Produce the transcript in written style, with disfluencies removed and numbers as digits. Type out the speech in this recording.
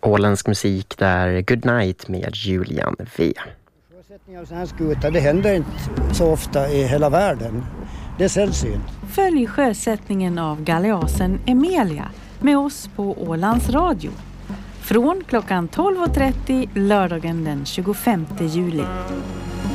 Åländsk musik där Good Night med Julian V. Sjösättning av sån här skuta, det händer inte så ofta i hela världen. Det är sällsynt. Följ sjösättningen av galeasen Emelia med oss på Ålands Radio. Från klockan 12.30 lördagen den 25 juli.